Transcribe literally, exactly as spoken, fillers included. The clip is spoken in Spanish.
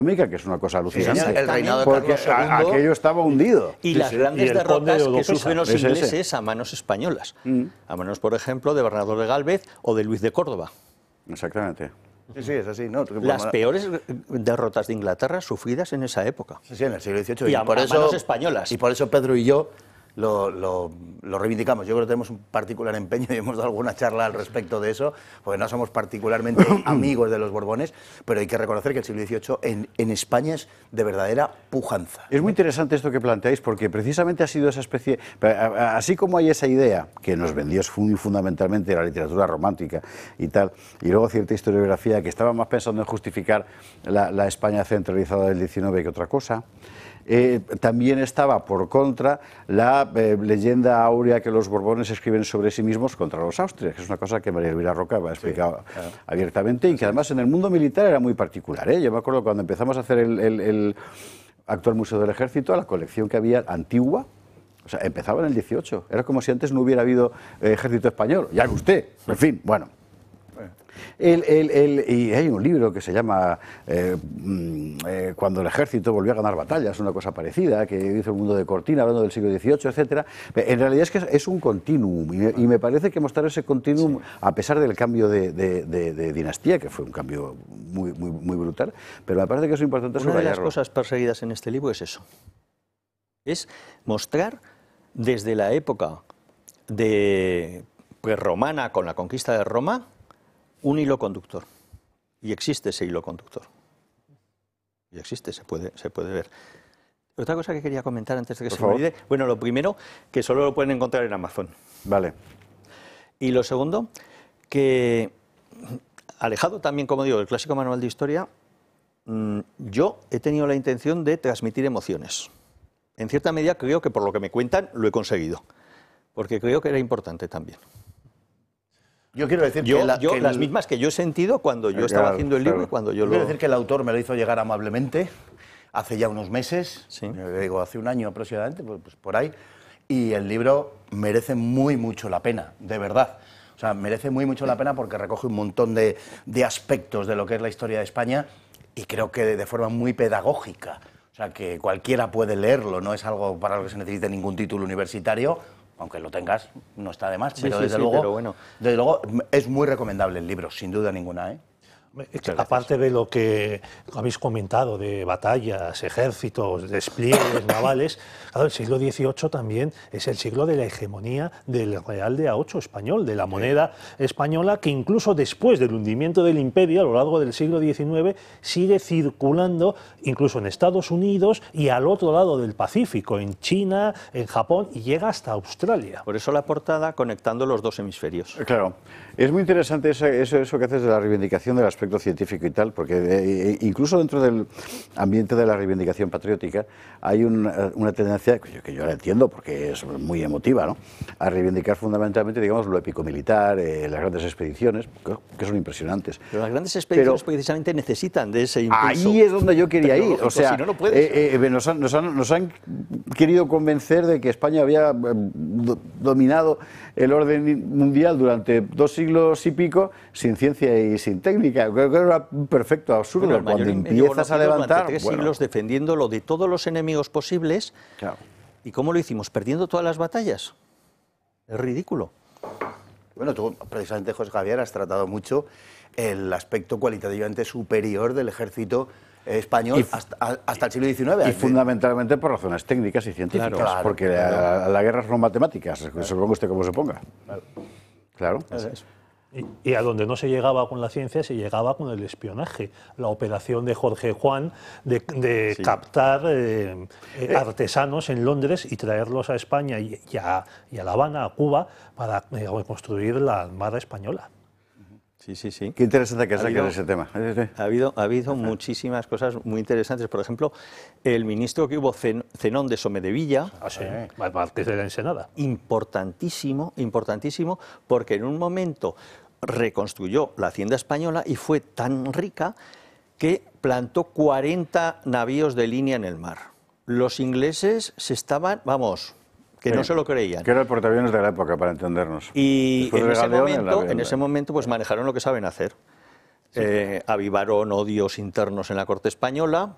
que es una cosa alucinante, sí, el reinado de porque Carlos segundo, aquello estaba hundido. Y Sí, las sí. grandes Y el derrotas conde de que Oropesa. sufren los Es ese. ingleses a manos españolas, Mm. a manos, por ejemplo, de Bernardo de Gálvez o de Luis de Córdoba. Exactamente. Sí, sí, es así, ¿no? Las peores derrotas de Inglaterra sufridas en esa época. Sí, sí, en el siglo dieciocho. Y, Y, a, por a eso, manos españolas. y por eso Pedro y yo lo, lo, lo reivindicamos. Yo creo que tenemos un particular empeño y hemos dado alguna charla al respecto de eso, porque no somos particularmente amigos de los Borbones, pero hay que reconocer que el siglo dieciocho en, en España es de verdadera pujanza. Es muy interesante esto que planteáis, porque precisamente ha sido esa especie, así como hay esa idea que nos vendió muy fundamentalmente la literatura romántica y tal, y luego cierta historiografía que estaba más pensando en justificar la, la España centralizada del diecinueve que otra cosa. Eh, también estaba, por contra, la eh, leyenda áurea que los Borbones escriben sobre sí mismos contra los Austrias, que es una cosa que María Elvira Roca ha explicado sí, claro. abiertamente y que además en el mundo militar era muy particular. ¿eh? Yo me acuerdo cuando empezamos a hacer el, el, el actual Museo del Ejército, la colección que había antigua, o sea, empezaba en el dieciocho. Era como si antes no hubiera habido eh, ejército español. Ya era usted, en fin, bueno. El, el, el, y hay un libro que se llama eh, eh, Cuando el ejército volvió a ganar batallas, una cosa parecida, que dice el mundo de Cortina, hablando del siglo dieciocho, etcétera. En realidad es que es un continuum, y me, y me parece que mostrar ese continuum, sí. a pesar del cambio de, de, de, de dinastía, que fue un cambio muy, muy, muy brutal, pero me parece que es importante subrayarlo. Una de las subrayarlo. cosas perseguidas en este libro es eso, es mostrar desde la época de pues, romana, con la conquista de Roma, un hilo conductor, y existe ese hilo conductor, y existe, se puede, se puede ver. Otra cosa que quería comentar antes de que Por se favor. me olvide, bueno, lo primero, que solo lo pueden encontrar en Amazon. Vale. Y lo segundo, que alejado también, como digo, del clásico manual de historia, mmm, yo he tenido la intención de transmitir emociones. En cierta medida creo que por lo que me cuentan lo he conseguido, porque creo que era importante también. Yo quiero decir yo, que, la, yo que las el, mismos que yo he sentido cuando yo claro, estaba haciendo el libro claro. y cuando yo, yo lo... Quiero decir que el autor me lo hizo llegar amablemente hace ya unos meses, sí. yo digo hace un año aproximadamente, pues, pues por ahí, y el libro merece muy mucho la pena, de verdad. O sea, merece muy mucho la pena porque recoge un montón de, de aspectos de lo que es la historia de España y creo que de, de forma muy pedagógica. O sea, que cualquiera puede leerlo, no es algo para lo que se necesite ningún título universitario, aunque lo tengas, no está de más, sí, pero, sí, desde, sí, luego, pero bueno. desde luego es muy recomendable el libro, sin duda ninguna, ¿eh? Aparte de lo que habéis comentado, de batallas, ejércitos, despliegues navales, claro, el siglo dieciocho también es el siglo de la hegemonía del real de A ocho español, de la moneda española, que incluso después del hundimiento del imperio, a lo largo del siglo diecinueve, sigue circulando incluso en Estados Unidos y al otro lado del Pacífico, en China, en Japón, y llega hasta Australia. Por eso la portada conectando los dos hemisferios. Claro, es muy interesante eso, eso, eso que haces de la reivindicación del aspecto científico y tal, porque eh, incluso dentro del ambiente de la reivindicación patriótica hay un, una tendencia, que yo, que yo la entiendo porque es muy emotiva, ¿no?, a reivindicar fundamentalmente, digamos, lo épico-militar, eh, las grandes expediciones, que, que son impresionantes. Pero las grandes expediciones Pero precisamente necesitan de ese impulso. Ahí es donde yo quería ir, o sea, si no, no puedes. Eh, eh, nos, han, nos, han, nos han querido convencer de que España había eh, do, dominado el orden mundial durante dos siglos y pico sin ciencia y sin técnica. Creo que era un perfecto absurdo. Bueno, cuando empiezas a levantar... Durante tres bueno. siglos defendiéndolo de todos los enemigos posibles. Claro. ¿Y cómo lo hicimos? ¿Perdiendo todas las batallas? Es ridículo. Bueno, tú precisamente, José Javier, has tratado mucho el aspecto cualitativamente superior del ejército español y, hasta, hasta el siglo diecinueve. Y fundamentalmente por razones técnicas y científicas, claro, claro, porque claro. La, la guerra son matemáticas, claro. Se ponga usted como se ponga. Claro. Claro. Es. Y, y a donde no se llegaba con la ciencia, se llegaba con el espionaje. La operación de Jorge Juan de, de sí. captar eh, eh, artesanos en Londres y traerlos a España y, y, a, y a La Habana, a Cuba, para eh, reconstruir la Armada española. Sí, sí, sí. Qué interesante que saques ese tema. Ha habido, ha habido muchísimas cosas muy interesantes. Por ejemplo, el ministro que hubo, Zenón de Somedevilla, ah, sí, Marqués de la Ensenada. Importantísimo, importantísimo, porque en un momento reconstruyó la hacienda española y fue tan rica que plantó cuarenta navíos de línea en el mar. Los ingleses se estaban, vamos... que sí, no se lo creían. Que era el portaaviones de la época, para entendernos. Y en ese, Galeón, momento, la... en ese momento pues manejaron lo que saben hacer. Sí. Eh, avivaron odios internos en la corte española,